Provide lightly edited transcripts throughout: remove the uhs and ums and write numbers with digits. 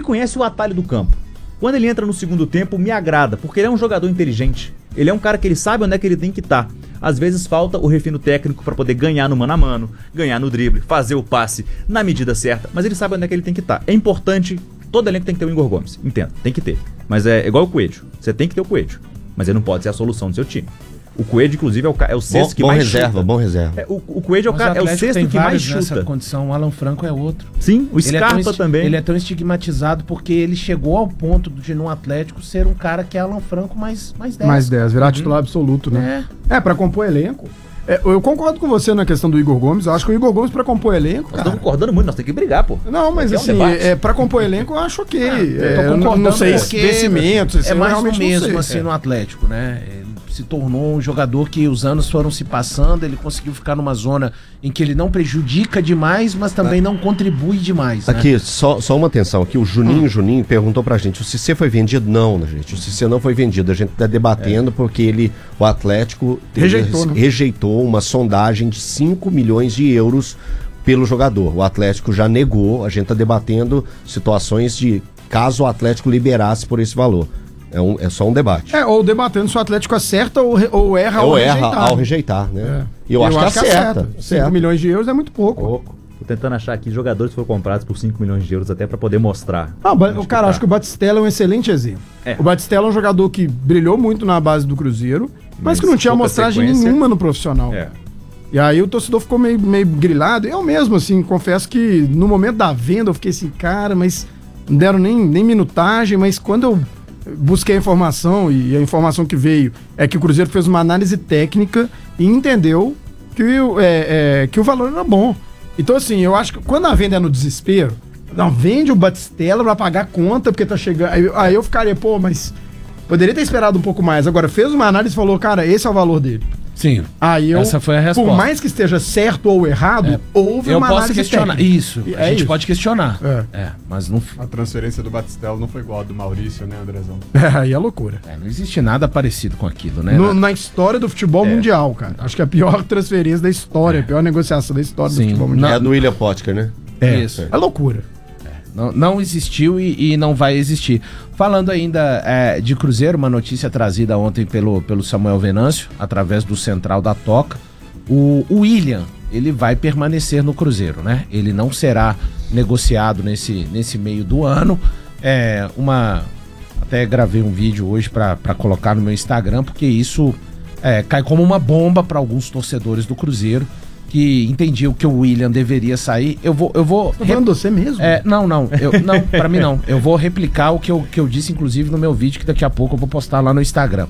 conhece o atalho do campo. Quando ele entra no segundo tempo, me agrada, porque ele é um jogador inteligente. Ele é um cara que ele sabe onde é que ele tem que estar. Às vezes falta o refino técnico para poder ganhar no mano a mano, ganhar no drible, fazer o passe na medida certa, mas ele sabe onde é que ele tem que estar. É importante, todo elenco tem que ter o Igor Gomes, entendo, tem que ter. Mas é igual o Coelho, você tem que ter o Coelho, mas ele não pode ser a solução do seu time. O Coelho, inclusive, é o sexto que mais chuta. Bom reserva. O Coelho é o sexto que mais chuta. Nessa condição, o Alan Franco é outro. Sim, o Scarpa também. Ele é tão estigmatizado porque ele chegou ao ponto de no Atlético ser um cara que é Alan Franco mais 10. Mais 10, virar titular absoluto, né? Pra compor elenco. Eu concordo com você na questão do Igor Gomes. Eu acho que o Igor Gomes, pra compor elenco. Nós estamos concordando muito, nós temos que brigar, pô. Não, mas assim, pra compor elenco eu acho ok. Eu tô concordando, não sei investimentos. É mais do mesmo, assim, no Atlético, né? Ele se tornou um jogador que os anos foram se passando, ele conseguiu ficar numa zona em que ele não prejudica demais, mas também não contribui demais. Aqui, né? só uma atenção aqui, o Juninho perguntou pra gente, o Cissé foi vendido? Não, né, gente? O Cissé não foi vendido, a gente tá debatendo porque o Atlético rejeitou uma sondagem de 5 milhões de euros pelo jogador. O Atlético já negou, a gente tá debatendo situações de caso o Atlético liberasse por esse valor. É só um debate. Ou debatendo se o Atlético acerta ou erra ao rejeitar, né? E eu acho que acerta. 5 milhões de euros é muito pouco. Tô tentando achar aqui jogadores que foram comprados por 5 milhões de euros até pra poder mostrar. Acho que o Batistella é um excelente exemplo. O Batistella é um jogador que brilhou muito na base do Cruzeiro, mas que não tinha amostragem nenhuma no profissional. E aí o torcedor ficou meio grilado. Eu mesmo, assim, confesso que no momento da venda eu fiquei assim, cara, mas não deram nem minutagem, mas quando eu busquei a informação, e a informação que veio é que o Cruzeiro fez uma análise técnica e entendeu que o valor era bom. Então, assim, eu acho que quando a venda é no desespero, não, vende o Batistella pra pagar a conta, porque tá chegando. Aí eu ficaria, mas poderia ter esperado um pouco mais. Agora, fez uma análise e falou, cara, esse é o valor dele. Sim. Essa foi a resposta. Por mais que esteja certo ou errado, houve uma análise questionar. técnica. Isso. A gente pode questionar. Mas não. A transferência do Batistella não foi igual a do Maurício, né, Andrezão? Aí é loucura. Não existe nada parecido com aquilo, né? Na história do futebol mundial, cara. Acho que é a pior transferência da história, a pior negociação da história do futebol mundial. É a do William Potker, né? Isso. É loucura. Não existiu e não vai existir. Falando ainda de Cruzeiro, uma notícia trazida ontem pelo Samuel Venâncio, através do Central da Toca. O William, ele vai permanecer no Cruzeiro, né? Ele não será negociado nesse meio do ano. Até gravei um vídeo hoje para colocar no meu Instagram, porque isso cai como uma bomba para alguns torcedores do Cruzeiro, que entendiam que o William deveria sair. Eu vou Tô falando você mesmo? Não, pra mim não. Eu vou replicar o que eu disse, inclusive, no meu vídeo, que daqui a pouco eu vou postar lá no Instagram.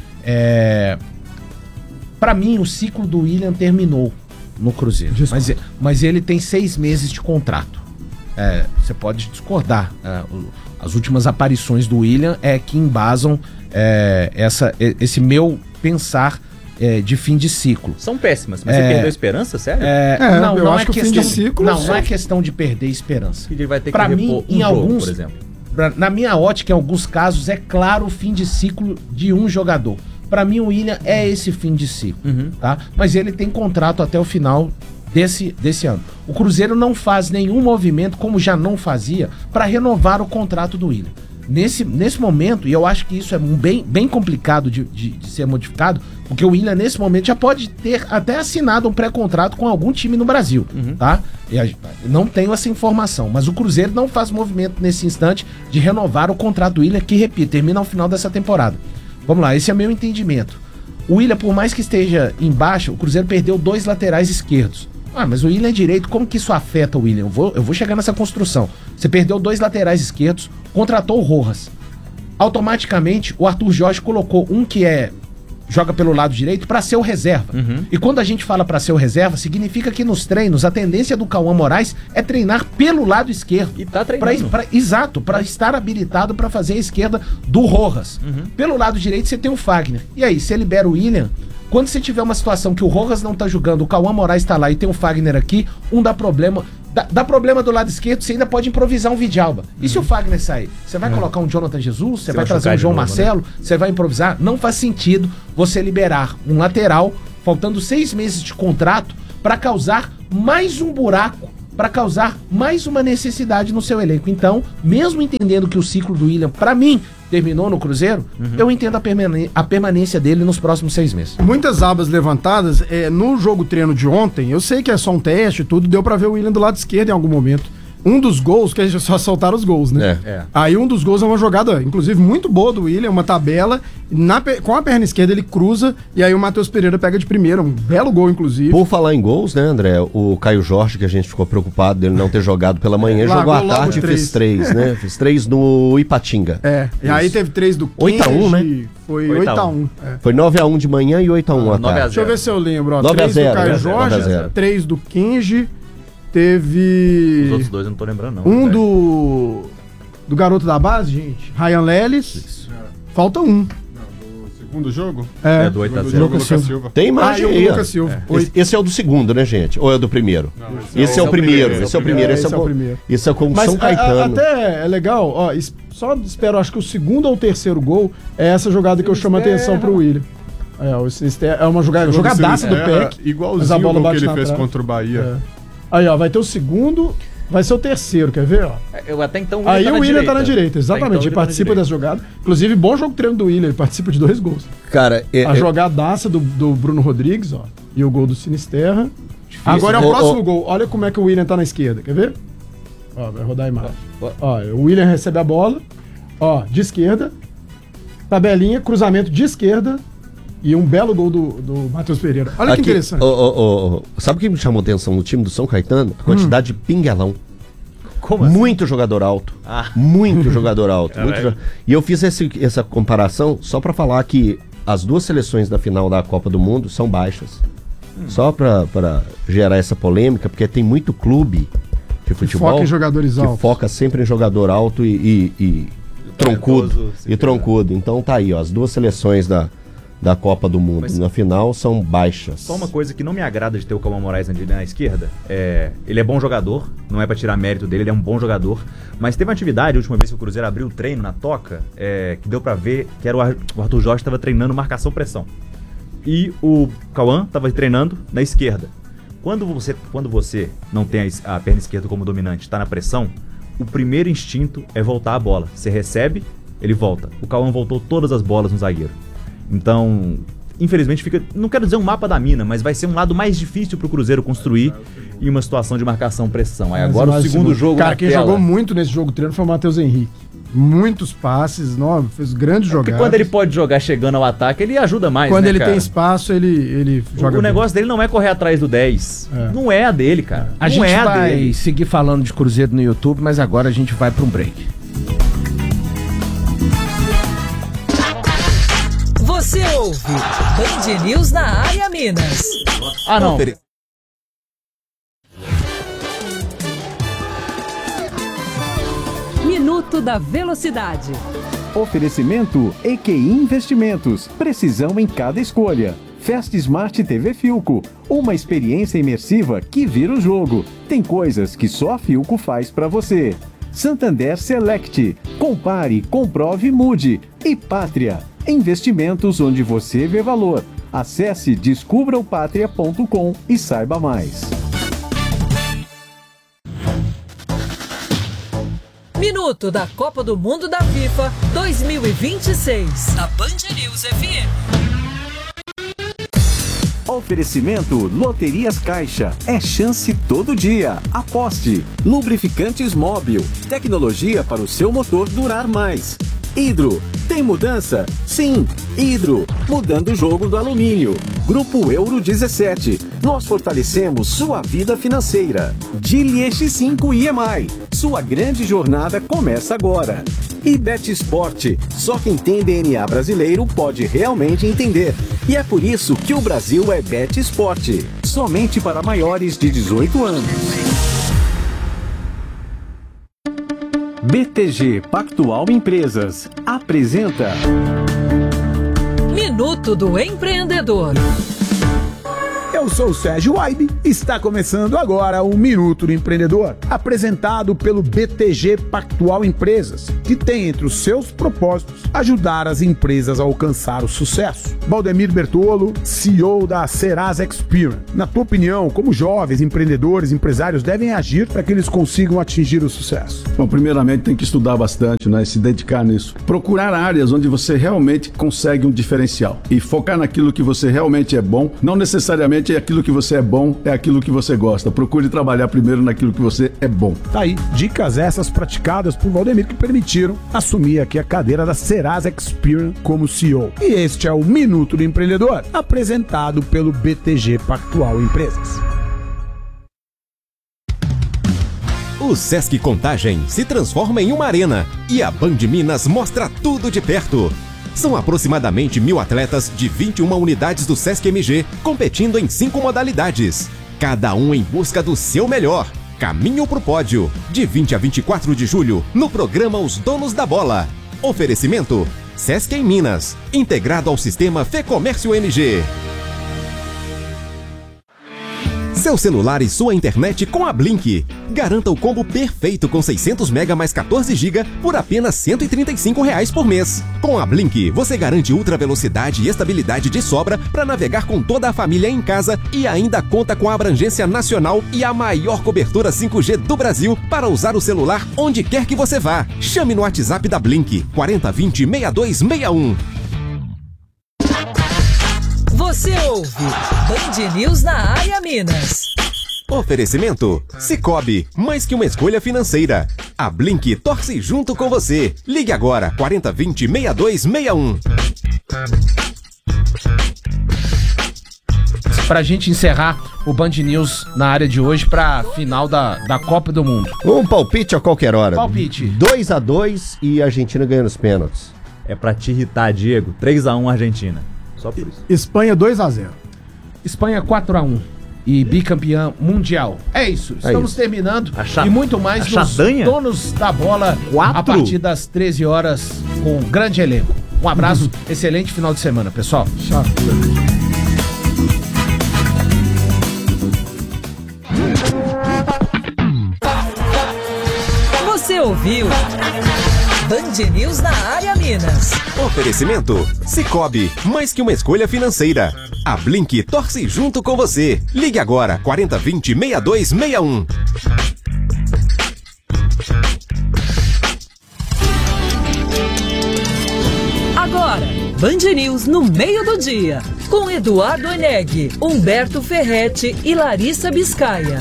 Pra mim, o ciclo do William terminou no Cruzeiro. Mas ele tem 6 meses de contrato. Você pode discordar. As últimas aparições do William que embasam esse meu pensar de fim de ciclo. São péssimas, mas você perdeu a esperança, sério? Não acho que o fim de ciclo... Não é questão de perder a esperança. Ele vai ter pra que mim, em alguns, por exemplo. Na minha ótica, em alguns casos, é claro o fim de ciclo de um jogador. Pra mim, o William é esse fim de ciclo, tá? Mas ele tem contrato até o final desse ano. O Cruzeiro não faz nenhum movimento, como já não fazia, para renovar o contrato do William. Nesse momento, e eu acho que isso é bem complicado de ser modificado, porque o William, nesse momento, já pode ter até assinado um pré-contrato com algum time no Brasil, tá? Não tenho essa informação, mas o Cruzeiro não faz movimento nesse instante de renovar o contrato do William, que, repito, termina ao final dessa temporada. Vamos lá, esse é meu entendimento. O William, por mais que esteja embaixo, o Cruzeiro perdeu 2 laterais esquerdos. Mas o William é direito, como que isso afeta o William? Eu vou chegar nessa construção. Você perdeu 2 laterais esquerdos, contratou o Rojas. Automaticamente, o Arthur Jorge colocou um que joga pelo lado direito para ser o reserva. E quando a gente fala para ser o reserva, significa que nos treinos a tendência do Cauã Moraes é treinar pelo lado esquerdo. E tá treinando. Exato, para estar habilitado para fazer a esquerda do Rojas. Pelo lado direito você tem o Fagner. E aí, você libera o William. Quando você tiver uma situação que o Rojas não tá jogando, o Cauã Moraes tá lá e tem o Fagner aqui, dá problema. Dá problema do lado esquerdo, você ainda pode improvisar um Vidalba. E se o Fagner sair? Você vai colocar um Jonathan Jesus? Você vai trazer um João Marcelo? Você vai improvisar? Não faz sentido você liberar um lateral, faltando 6 meses de contrato, para causar mais um buraco para causar mais uma necessidade no seu elenco. Então, mesmo entendendo que o ciclo do William, para mim, terminou no Cruzeiro, eu entendo a permanência dele nos próximos 6 meses. Muitas abas levantadas, no jogo treino de ontem, eu sei que é só um teste e tudo, deu pra ver o William do lado esquerdo em algum momento. Um dos gols, que a gente só soltaram os gols, né? Aí um dos gols é uma jogada, inclusive, muito boa do William, uma tabela, com a perna esquerda ele cruza, e aí o Matheus Pereira pega de primeira, um belo gol, inclusive. Por falar em gols, né, André, o Caio Jorge, que a gente ficou preocupado dele não ter jogado pela manhã, jogou à tarde e fez 3, né? Fez 3 no Ipatinga. E aí teve 3 do 8-1, né? Foi 8-1. Foi 9-1 de manhã e 8-1 à tarde. Deixa eu ver se eu lembro, ó. 9-0, 3 do Caio Jorge, 3 do Kenji. Teve... Os outros 2 eu não tô lembrando, não. Um do garoto da base, gente. Ryan Lelis. Isso. Falta um. Do segundo jogo? Do 8-0. Lucas Silva. Tem imagem aí. O Lucas Silva. Esse é o do segundo, né, gente? Ou é o do primeiro? Não, esse é o primeiro. Esse é o primeiro. Esse é com Mas São Caetano. até é legal, ó. Só espero, acho que o segundo ou o terceiro gol é essa jogada que eu chamo a atenção pro William. É uma jogadaça do PEC. Igualzinho o que ele fez contra o Bahia. Aí, ó, vai ter o segundo, vai ser o terceiro, quer ver, ó? Até então aí o William tá na direita, exatamente, então, ele participa dessa jogada. Inclusive, bom jogo treino do William, ele participa de 2 gols. Cara, a jogadaça do Bruno Rodrigues, ó, e o gol do Sinisterra. Difícil. Agora é o próximo gol, olha como é que o William tá na esquerda, quer ver? Ó, vai rodar a imagem. Ó, o William recebe a bola, ó, de esquerda, tabelinha, cruzamento de esquerda, e um belo gol do Matheus Pereira. Olha que interessante. Sabe o que me chamou atenção no time do São Caetano? A quantidade de pinguelão. Como assim? Muito jogador alto. Muito jogador alto. E eu fiz essa comparação só pra falar que as 2 seleções da final da Copa do Mundo são baixas. Só pra gerar essa polêmica, porque tem muito clube de futebol foca em jogadores altos. Que foca sempre em jogador alto e troncudo. Troncudo. Então tá aí, ó, as 2 seleções da Copa do Mundo. Na final são baixas. Só uma coisa que não me agrada de ter o Cauã Moraes na esquerda, ele é bom jogador, não é pra tirar mérito dele, ele é um bom jogador, mas teve uma atividade, a última vez que o Cruzeiro abriu o treino na Toca, que deu pra ver que era o Arthur Jorge estava treinando marcação-pressão. E o Cauã estava treinando na esquerda. Quando você não tem a perna esquerda como dominante, está na pressão, o primeiro instinto é voltar a bola. Você recebe, ele volta. O Cauã voltou todas as bolas no zagueiro. Então, infelizmente fica, não quero dizer um mapa da mina, mas vai ser um lado mais difícil pro Cruzeiro construir em uma situação de marcação-pressão. Aí agora o segundo jogo cara, quem jogou muito nesse jogo treino foi o Matheus Henrique. Muitos passes, fez grandes jogadas. Porque quando ele pode jogar chegando ao ataque, ele ajuda mais, quando ele tem espaço, ele joga o negócio dele não é correr atrás do 10. Não é a dele, cara. A gente vai seguir falando de Cruzeiro no YouTube, mas agora a gente vai para um break. Você ouve Band News na área Minas. Não. Minuto da Velocidade. Oferecimento EQI Investimentos. Precisão em cada escolha. Fast Smart TV Philco. Uma experiência imersiva que vira o jogo. Tem coisas que só a Philco faz pra você. Santander Select. Compare, comprove, mude. E Pátria. Investimentos onde você vê valor. Acesse descubraopatria.com e saiba mais. Minuto da Copa do Mundo da FIFA 2026. Na Band News FM. Oferecimento Loterias Caixa. É chance todo dia. Aposte. Lubrificantes Móbil. Tecnologia para o seu motor durar mais. Hidro. Tem mudança? Sim. Hidro. Mudando o jogo do alumínio. Grupo Euro 17. Nós fortalecemos sua vida financeira. Dili X5 EMI. Sua grande jornada começa agora. E Bet Sport. Só quem tem DNA brasileiro pode realmente entender. E é por isso que o Brasil é Bet Sport. Somente para maiores de 18 anos. BTG Pactual Empresas apresenta Minuto do Empreendedor. Eu sou o Sérgio Waibe e está começando agora o Minuto do Empreendedor, apresentado pelo BTG Pactual Empresas, que tem entre os seus propósitos ajudar as empresas a alcançar o sucesso. Valdemir Bertolo, CEO da Serasa Experian. Na tua opinião, como jovens empreendedores, empresários devem agir para que eles consigam atingir o sucesso? Bom, primeiramente tem que estudar bastante, né? Se dedicar nisso. Procurar áreas onde você realmente consegue um diferencial e focar naquilo que você realmente é bom. Não necessariamente aquilo que você é bom é aquilo que você gosta. Procure trabalhar primeiro naquilo que você é bom. Tá aí, dicas essas praticadas por Valdemir que permitiram assumir aqui a cadeira da Serasa Experian como CEO. E este é o Minuto do Empreendedor, apresentado pelo BTG Pactual Empresas. O Sesc Contagem se transforma em uma arena e a Band Minas mostra tudo de perto. São aproximadamente 1.000 atletas de 21 unidades do Sesc MG competindo em 5 modalidades. Cada um em busca do seu melhor. Caminho pro pódio, de 20 a 24 de julho, no programa Os Donos da Bola. Oferecimento: Sesc em Minas, integrado ao sistema Fecomércio MG. Seu celular e sua internet com a Blink. Garanta o combo perfeito com 600 MB mais 14 GB por apenas R$ 135 por mês. Com a Blink, você garante ultra velocidade e estabilidade de sobra para navegar com toda a família em casa e ainda conta com a abrangência nacional e a maior cobertura 5G do Brasil para usar o celular onde quer que você vá. Chame no WhatsApp da Blink 4020 6261. Você ouve Band News na área Minas. Oferecimento: Sicoob, mais que uma escolha financeira. A Blink torce junto com você. Ligue agora, 4020 6261. Pra gente encerrar o Band News na área de hoje pra final da Copa do Mundo. Um palpite a qualquer hora. Palpite. 2-2 e a Argentina ganhando os pênaltis. É pra te irritar, Diego. 3-1 Argentina. Só por isso. Espanha 2-0. Espanha 4-1. E bicampeã mundial. É isso. Estamos terminando. E muito mais nos Donos da Bola 4? A partir das 13 horas com um grande elenco. Um abraço. Excelente final de semana, pessoal. Você ouviu Band News na área Minas. Oferecimento: Sicoob, mais que uma escolha financeira. A Blink torce junto com você. Ligue agora, 4020 6261. Agora, Band News no meio do dia, com Eduardo Eneg, Humberto Ferretti e Larissa Biscaia.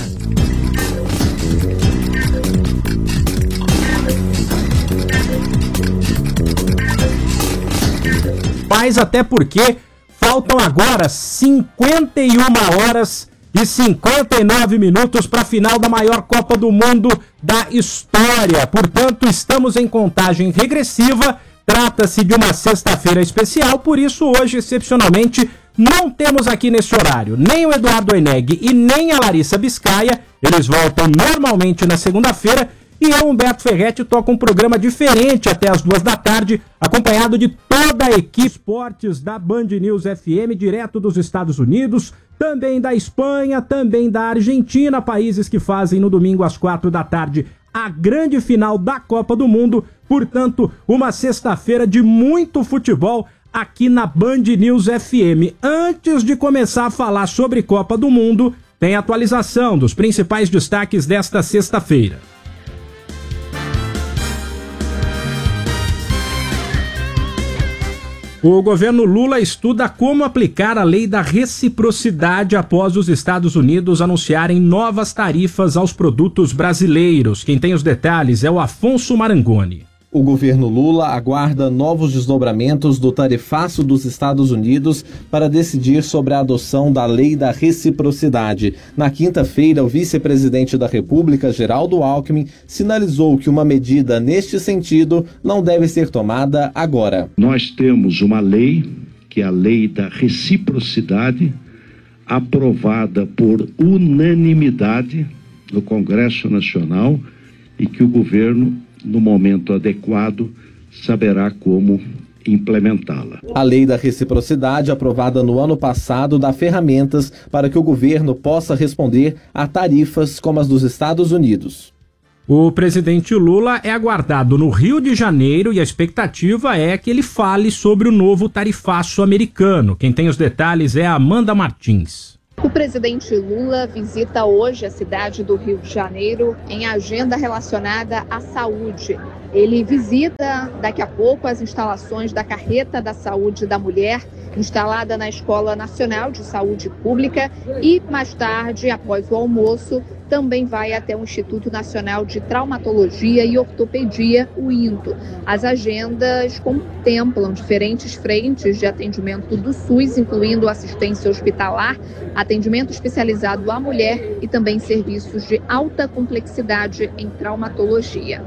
Mas até porque faltam agora 51 horas e 59 minutos para a final da maior Copa do Mundo da história. Portanto, estamos em contagem regressiva. Trata-se de uma sexta-feira especial, por isso hoje, excepcionalmente, não temos aqui nesse horário nem o Eduardo Eneg e nem a Larissa Biscaia. Eles voltam normalmente na segunda-feira. E eu, Humberto Ferretti, toco um programa diferente até as 2 da tarde, acompanhado de toda a equipe esportes da Band News FM, direto dos Estados Unidos, também da Espanha, também da Argentina, países que fazem no domingo às 4 da tarde a grande final da Copa do Mundo. Portanto, uma sexta-feira de muito futebol aqui na Band News FM. Antes de começar a falar sobre Copa do Mundo, tem atualização dos principais destaques desta sexta-feira. O governo Lula estuda como aplicar a lei da reciprocidade após os Estados Unidos anunciarem novas tarifas aos produtos brasileiros. Quem tem os detalhes é o Afonso Marangoni. O governo Lula aguarda novos desdobramentos do tarifaço dos Estados Unidos para decidir sobre a adoção da lei da reciprocidade. Na quinta-feira, o vice-presidente da República, Geraldo Alckmin, sinalizou que uma medida neste sentido não deve ser tomada agora. Nós temos uma lei, que é a lei da reciprocidade, aprovada por unanimidade no Congresso Nacional e que o governo, no momento adequado, saberá como implementá-la. A Lei da Reciprocidade, aprovada no ano passado, dá ferramentas para que o governo possa responder a tarifas como as dos Estados Unidos. O presidente Lula é aguardado no Rio de Janeiro e a expectativa é que ele fale sobre o novo tarifaço americano. Quem tem os detalhes é a Amanda Martins. O presidente Lula visita hoje a cidade do Rio de Janeiro em agenda relacionada à saúde. Ele visita daqui a pouco as instalações da Carreta da Saúde da Mulher, instalada na Escola Nacional de Saúde Pública, e mais tarde, após o almoço, também vai até o Instituto Nacional de Traumatologia e Ortopedia, o INTO. As agendas contemplam diferentes frentes de atendimento do SUS, incluindo assistência hospitalar, atendimento especializado à mulher e também serviços de alta complexidade em traumatologia.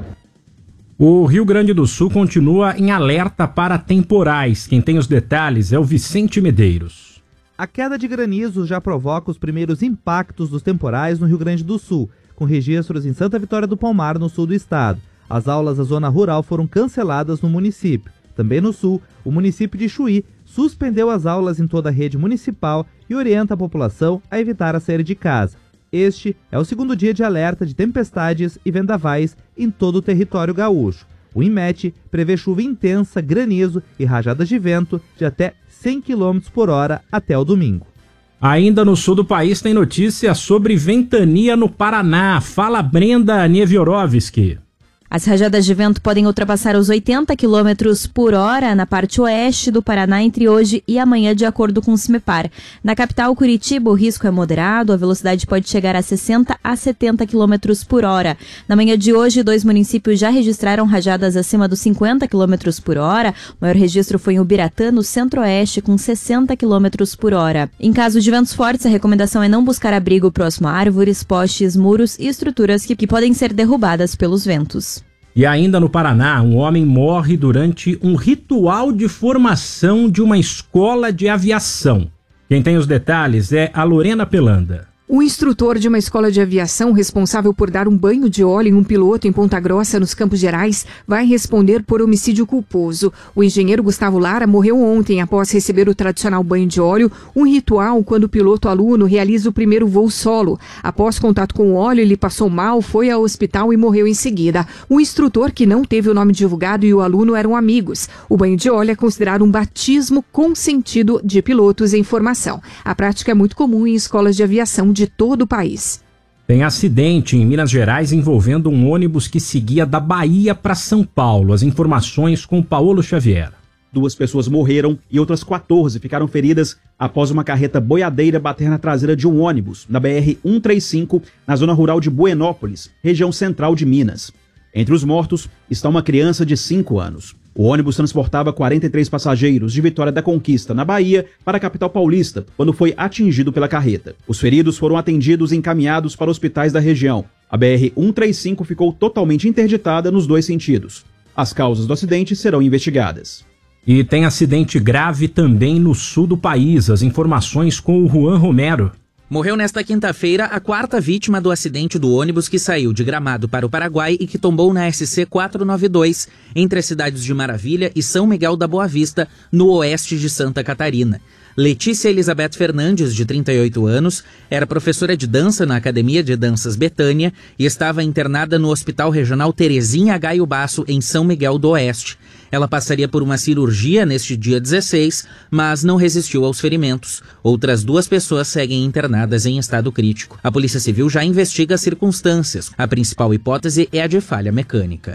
O Rio Grande do Sul continua em alerta para temporais. Quem tem os detalhes é o Vicente Medeiros. A queda de granizo já provoca os primeiros impactos dos temporais no Rio Grande do Sul, com registros em Santa Vitória do Palmar, no sul do estado. As aulas da zona rural foram canceladas no município. Também no sul, o município de Chuí suspendeu as aulas em toda a rede municipal e orienta a população a evitar a sair de casa. Este é o segundo dia de alerta de tempestades e vendavais em todo o território gaúcho. O INMET prevê chuva intensa, granizo e rajadas de vento de até 100 km por hora até o domingo. Ainda no sul do país tem notícia sobre ventania no Paraná. Fala, Brenda Neviorovski. As rajadas de vento podem ultrapassar os 80 km por hora na parte oeste do Paraná entre hoje e amanhã, de acordo com o CIMEPAR. Na capital, Curitiba, o risco é moderado, a velocidade pode chegar a 60 a 70 km por hora. Na manhã de hoje, 2 municípios já registraram rajadas acima dos 50 km por hora. O maior registro foi em Ubiratã, no centro-oeste, com 60 km por hora. Em caso de ventos fortes, a recomendação é não buscar abrigo próximo a árvores, postes, muros e estruturas que podem ser derrubadas pelos ventos. E ainda no Paraná, um homem morre durante um ritual de formação de uma escola de aviação. Quem tem os detalhes é a Lorena Pelanda. O instrutor de uma escola de aviação responsável por dar um banho de óleo em um piloto em Ponta Grossa, nos Campos Gerais, vai responder por homicídio culposo. O engenheiro Gustavo Lara morreu ontem após receber o tradicional banho de óleo, um ritual quando o piloto aluno realiza o primeiro voo solo. Após contato com o óleo, ele passou mal, foi ao hospital e morreu em seguida. O instrutor, que não teve o nome divulgado, e o aluno eram amigos. O banho de óleo é considerado um batismo consentido de pilotos em formação. A prática é muito comum em escolas de aviação de todo o país. Tem acidente em Minas Gerais envolvendo um ônibus que seguia da Bahia para São Paulo. As informações com Paulo Xavier. 2 pessoas morreram e outras 14 ficaram feridas após uma carreta boiadeira bater na traseira de um ônibus na BR-135, na zona rural de Buenópolis, região central de Minas. Entre os mortos está uma criança de 5 anos. O ônibus transportava 43 passageiros de Vitória da Conquista, na Bahia, para a capital paulista, quando foi atingido pela carreta. Os feridos foram atendidos e encaminhados para hospitais da região. A BR-135 ficou totalmente interditada nos 2 sentidos. As causas do acidente serão investigadas. E tem acidente grave também no sul do país. As informações com o Juan Romero. Morreu nesta quinta-feira a 4ª vítima do acidente do ônibus que saiu de Gramado para o Paraguai e que tombou na SC 492, entre as cidades de Maravilha e São Miguel da Boa Vista, no oeste de Santa Catarina. Letícia Elizabeth Fernandes, de 38 anos, era professora de dança na Academia de Danças Betânia e estava internada no Hospital Regional Terezinha Gaio Basso, em São Miguel do Oeste. Ela passaria por uma cirurgia neste dia 16, mas não resistiu aos ferimentos. Outras 2 pessoas seguem internadas em estado crítico. A Polícia Civil já investiga as circunstâncias. A principal hipótese é a de falha mecânica.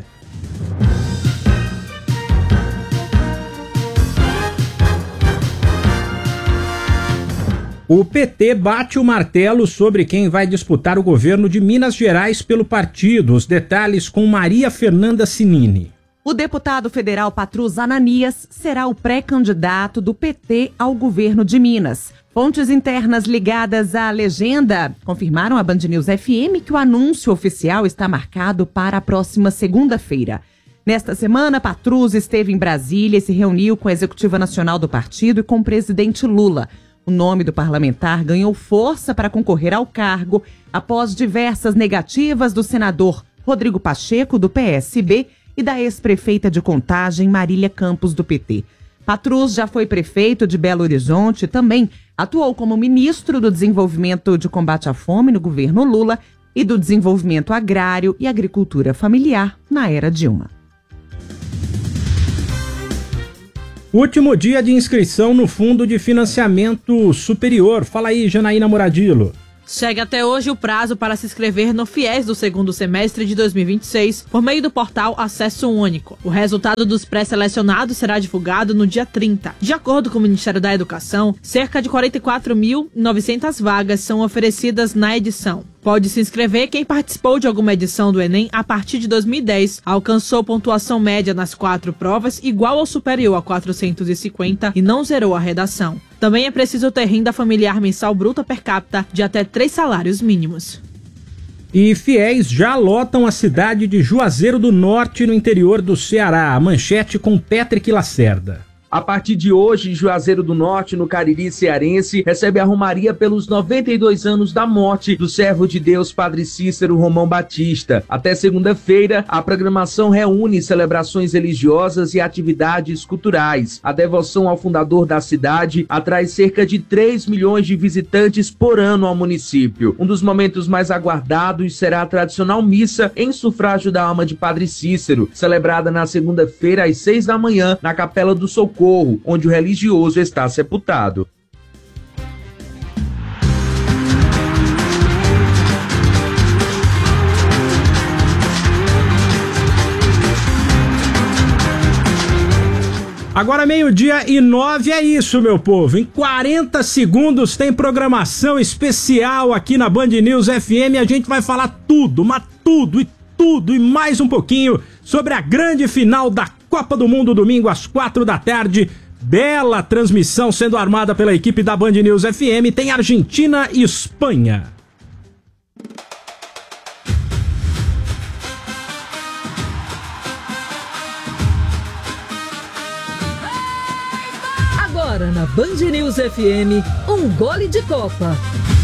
O PT bate o martelo sobre quem vai disputar o governo de Minas Gerais pelo partido. Os detalhes com Maria Fernanda Sinini. O deputado federal Patrus Ananias será o pré-candidato do PT ao governo de Minas. Fontes internas ligadas à legenda confirmaram à Band News FM que o anúncio oficial está marcado para a próxima segunda-feira. Nesta semana, Patrus esteve em Brasília e se reuniu com a executiva nacional do partido e com o presidente Lula. O nome do parlamentar ganhou força para concorrer ao cargo após diversas negativas do senador Rodrigo Pacheco, do PSB, e da ex-prefeita de Contagem, Marília Campos, do PT. Patrus já foi prefeito de Belo Horizonte, também atuou como ministro do Desenvolvimento de Combate à Fome no governo Lula e do Desenvolvimento Agrário e Agricultura Familiar na era Dilma. Último dia de inscrição no Fundo de Financiamento Superior. Fala aí, Janaína Moradilo. Chega até hoje o prazo para se inscrever no FIES do segundo semestre de 2026 por meio do portal Acesso Único. O resultado dos pré-selecionados será divulgado no dia 30. De acordo com o Ministério da Educação, cerca de 44.900 vagas são oferecidas na edição. Pode se inscrever quem participou de alguma edição do Enem a partir de 2010, alcançou pontuação média nas 4 provas igual ou superior a 450 e não zerou a redação. Também é preciso ter renda familiar mensal bruta per capita de até 3 salários mínimos. E fiéis já lotam a cidade de Juazeiro do Norte, no interior do Ceará. A manchete com Patrick Lacerda. A partir de hoje, Juazeiro do Norte, no Cariri cearense, recebe a romaria pelos 92 anos da morte do servo de Deus Padre Cícero Romão Batista. Até segunda-feira, a programação reúne celebrações religiosas e atividades culturais. A devoção ao fundador da cidade atrai cerca de 3 milhões de visitantes por ano ao município. Um dos momentos mais aguardados será a tradicional missa em sufrágio da alma de Padre Cícero, celebrada na segunda-feira às 6 da manhã na Capela do Socorro, onde o religioso está sepultado. Agora 12:09, é isso, meu povo. Em 40 segundos tem programação especial aqui na Band News FM. A gente vai falar tudo, mas tudo e mais um pouquinho sobre a grande final da Copa do Mundo, domingo às 4 da tarde. Bela transmissão sendo armada pela equipe da Band News FM. Tem Argentina e Espanha. Agora na Band News FM, um gole de Copa.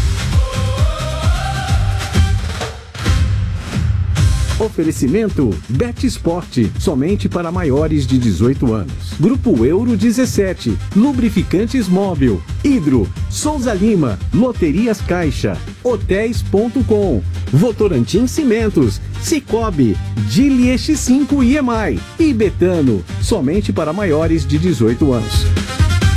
Oferecimento Bet Sport, somente para maiores de 18 anos. Grupo Euro 17, Lubrificantes Móvel, Hidro, Souza Lima, Loterias Caixa, Hotéis.com, Votorantim Cimentos, Cicobi, Gili X5 e EMAI e Betano, somente para maiores de 18 anos.